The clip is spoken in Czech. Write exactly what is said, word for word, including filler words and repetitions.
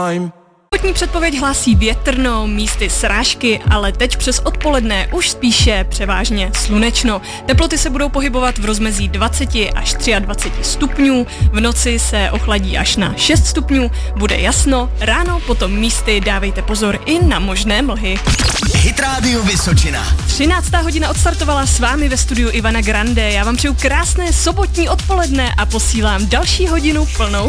Pojďní předpověď hlásí větrno, místy srážky, ale teď přes odpoledne už spíše převážně slunečno. Teploty se budou pohybovat v rozmezí dvacet až dvacet tři stupňů, v noci se ochladí až na šest stupňů, bude jasno, ráno potom místy dávejte pozor i na možné mlhy. Hit Radio Vysočina. třináctá hodina odstartovala, s vámi ve studiu Ivana Grande. Já vám přeju krásné sobotní odpoledne a posílám další hodinu plnou